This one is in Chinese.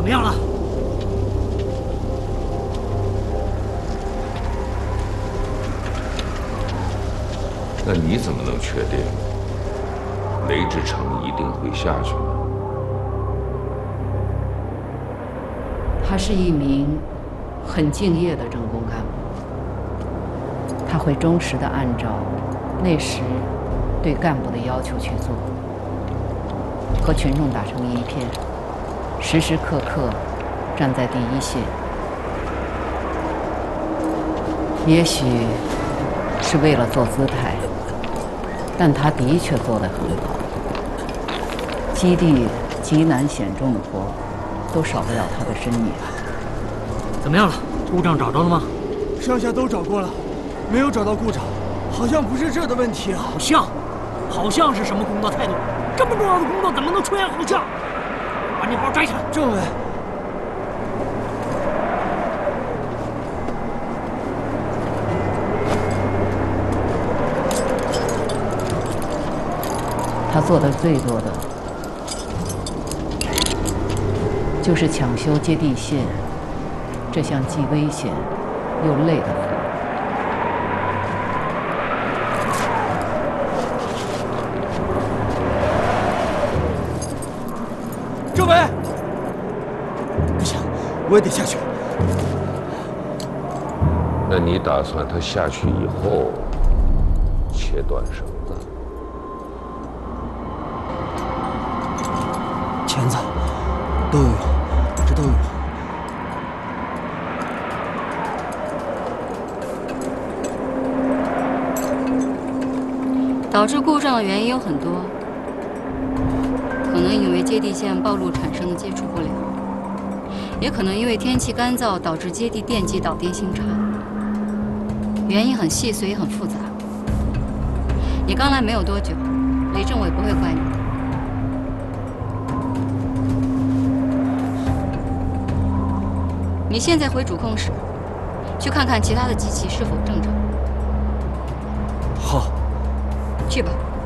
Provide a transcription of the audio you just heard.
么样了？ 那你怎么能确定雷志成一定会下去呢？ 他是一名很敬业的政工干部，他会忠实地按照那时对干部的要求去做，和群众打成一片，时时刻刻站在第一线。也许是为了做姿态，但他的确做得很好。基地极难险重的活，都少不了他的身影。 怎么样了？故障找着了吗？ 上下都找过了，没有找到故障，好像不是这的问题啊。 好像是什么工作态度？这么重要的工作怎么能出现好像？把那包摘下来。 政委。 他做的最多的就是抢修接地线这项既危险又累的活。 政委，不行，我也得下去。 那你打算他下去以后切断绳子？ 钳子都有用，这都有用。 导致故障的原因有很多，可能因为接地线暴露产生的接触不良，也可能因为天气干燥导致接地电极导电性差。原因很细碎也很复杂。你刚来没有多久，雷政委不会怪你的。你现在回主控室，去看看其他的机器是否正常。 好， 去吧。